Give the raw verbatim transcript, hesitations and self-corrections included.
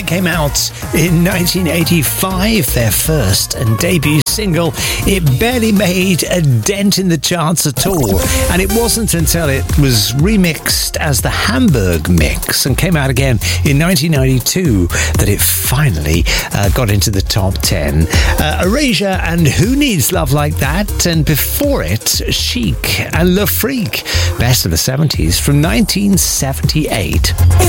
came out in nineteen eighty-five, their first and debut single. It barely made a dent in the charts at all, and it wasn't until it was remixed as the Hamburg Mix and came out again in nineteen ninety-two that it finally uh, got into the top ten. Uh, Erasure and Who Needs Love Like That, and before it, Chic and Le Freak, best of the seventies from nineteen seventy-eight.